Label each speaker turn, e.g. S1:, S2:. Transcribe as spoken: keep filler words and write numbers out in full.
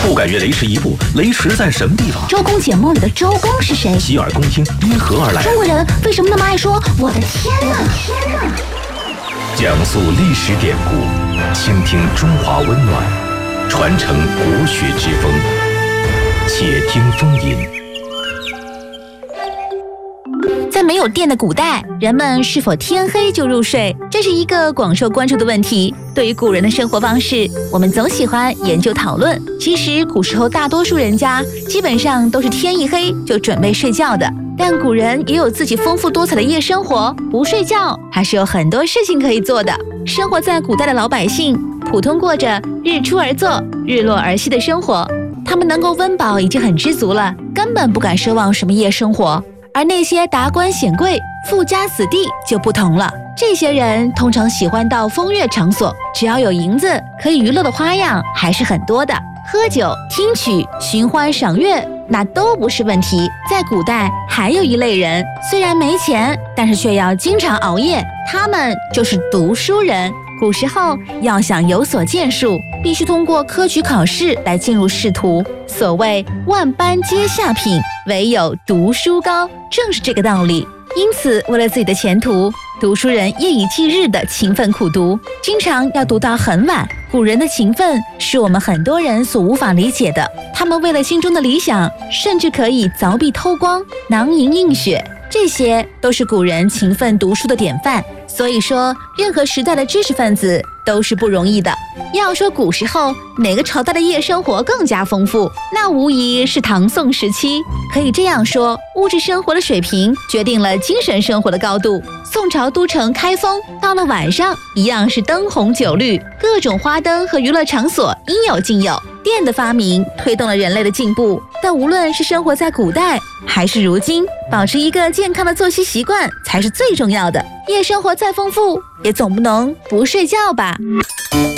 S1: 不敢越雷池一步，雷池在什么地方？
S2: 周公解梦里的周公是谁？
S1: 洗耳恭听，因何而来？
S2: 中国人为什么那么爱说我的天哪？天哪！
S1: 讲述历史典故，倾听中华温暖，传承国学之风。且听风吟。
S2: 在没有电的古代，人们是否天黑就入睡？这是一个广受关注的问题。对于古人的生活方式，我们总喜欢研究讨论。其实，古时候大多数人家基本上都是天一黑就准备睡觉的。但古人也有自己丰富多彩的夜生活，不睡觉还是有很多事情可以做的。生活在古代的老百姓，普通过着日出而作、日落而息的生活，他们能够温饱已经很知足了，根本不敢奢望什么夜生活。而那些达官显贵、富家子弟就不同了，这些人通常喜欢到风月场所，只要有银子，可以娱乐的花样还是很多的。喝酒、听曲、寻欢赏月，那都不是问题。在古代，还有一类人，虽然没钱，但是却要经常熬夜，他们就是读书人。古时候要想有所建树，必须通过科举考试来进入仕途。所谓万般皆下品，唯有读书高，正是这个道理。因此，为了自己的前途，读书人夜以继日的勤奋苦读，经常要读到很晚。古人的勤奋是我们很多人所无法理解的。他们为了心中的理想，甚至可以凿壁偷光、囊萤映雪，这些都是古人勤奋读书的典范。所以说，任何时代的知识分子都是不容易的。要说古时候哪个朝代的夜生活更加丰富，那无疑是唐宋时期。可以这样说，物质生活的水平决定了精神生活的高度。宋朝都城开封，到了晚上一样是灯红酒绿，各种花灯和娱乐场所应有尽有。电的发明推动了人类的进步，但无论是生活在古代还是如今，保持一个健康的作息习惯才是最重要的。夜生活再丰富，也总不能不睡觉吧。